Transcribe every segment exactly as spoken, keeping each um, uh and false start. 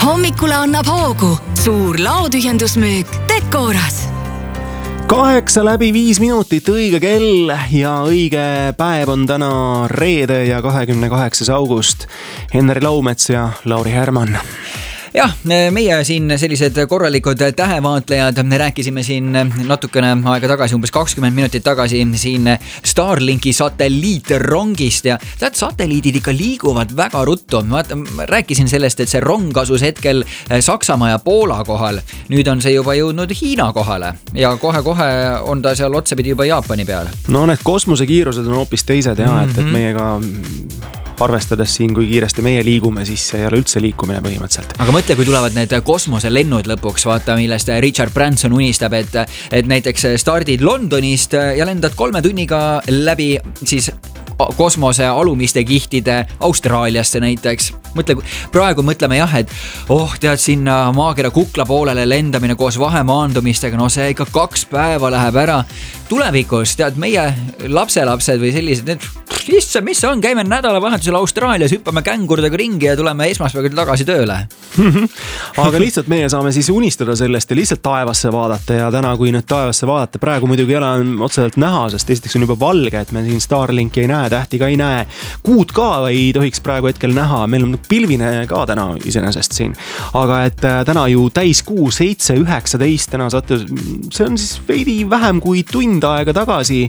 Hommikule annab hoogu suur laotühjendusmüük Decoras. Kaheksa läbi viis minutit õige kell ja õige päev on täna reede ja kahekümne kaheksas august. Henri Laumets ja Lauri Härman. Jah, meie siin sellised korralikud tähevaatlejad rääkisime siin natukene aega tagasi, umbes kakskümmend minutit tagasi siin Starlinki satelliitrongist ja tead, satelliidid ikka liiguvad väga ruttu. Ma rääkisin sellest, et see rong asus hetkel Saksamaa ja Poola kohal. Nüüd on see juba jõudnud Hiina kohale ja kohe-kohe on ta seal otsapidi juba Jaapani peal. No need kosmosekiirused on hoopis teised ja mm-hmm. et, et meiega arvestades siin, kui kiiresti meie liigume, siis ei ole üldse liikumine põhimõtteliselt. Aga mõtle, kui tulevad need kosmoselennud lõpuks, vaata, millest Richard Branson unistab, et, et näiteks stardid Londonist ja lendad kolme tunniga läbi siis kosmose alumiste kihtide Austraaliasse näiteks. Mõtle, praegu mõtleme jah, et oh, tead sinna maakera kukla poolele lendamine koos vahemaandumistega, no see ikka kaks päeva läheb ära. Tulevikus, tead, meie lapselapsed või sellised, need, issa, mis on, käime nädalavahetusel Austraalias, hüppame kängurdega ringi ja tuleme esmaspäeval tagasi tööle. Aga lihtsalt meie saame siis unistada sellest ja lihtsalt taevasse vaadata ja täna, kui nüüd taevasse vaadata, praegu muidugi ei ole otseselt näha, sest esiteks on juba valge, et me siin Starlinki ei näe, tähti ka ei näe. Kuud ka ei tohiks praegu hetkel näha, meil on pilvine ka täna iseenesest siin. Aga et täna ju täis kuu seitse üheksateist, täna saate, see on siis veidi vähem kui tund aega tagasi.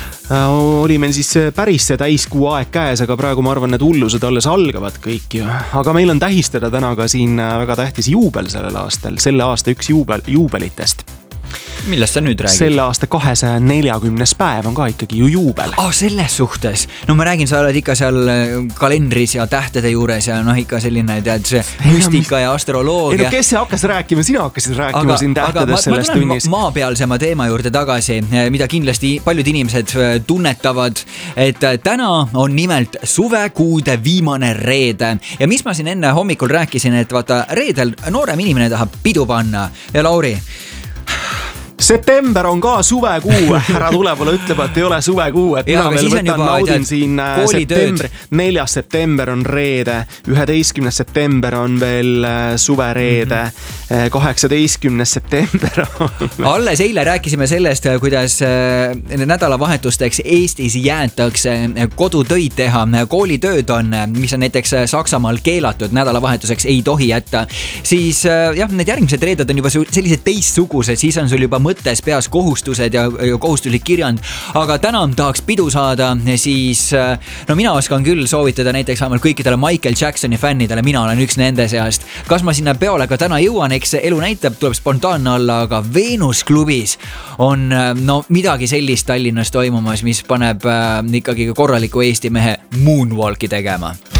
Oli meil siis päris see täiskuu aeg käes, aga praegu ma arvan, need hullused alles algavad kõik ju. Aga meil on tähistada täna ka siin väga tähtis juubel sellel aastal, selle aasta üks juubel, juubelitest. Millest sa nüüd räägid? Selle aasta kahesaja neljakümnes päev on ka ikkagi ju juubel. Ah, selles suhtes. No ma räägin, sa oled ikka seal kalendris ja tähtede juures ja noh, ikka selline, tead, see müstika ja astroloogia. Ei no, kes see hakkas rääkima? Sina hakkasid rääkima aga, siin tähtedes selles tunnis. Ma tulen maapealsema teema juurde tagasi, mida kindlasti paljud inimesed tunnetavad, et täna on nimelt suvekuude viimane reede. Ja mis ma siin enne hommikul rääkisin, et vaata, reedel noorem inimene tahab pidu panna. Ja Lauri, september on ka suvekuu, ära tule pole ütleb, et ei ole suvekuu, et ja, mina veel võtan juba, naudin tead, siin september, neljas september on reede, üheteistkümnes september on veel suvereede, mm-hmm. kaheksateistkümnes september on alles eile rääkisime sellest, kuidas nädalavahetusteks Eestis jäetakse kodutöid teha, koolitööd on, mis on näiteks Saksamaal keelatud, nädalavahetuseks ei tohi jätta, siis jah, need järgmised reeded on juba sellised teistsugused, siis on sul juba mõttes peas kohustused ja, ja kohustuslik kirjand, aga täna tahaks pidu saada, siis no mina oskan küll soovitada näiteks vähemalt kõikidele Michael Jacksoni fännidele, mina olen üks nende seast. Kas ma sinna peole ka täna jõuan, eks elu näitab, tuleb spontaanne olla, aga Venus klubis on no midagi sellist Tallinnas toimumas, mis paneb äh, ikkagi korraliku Eesti mehe moonwalki tegema.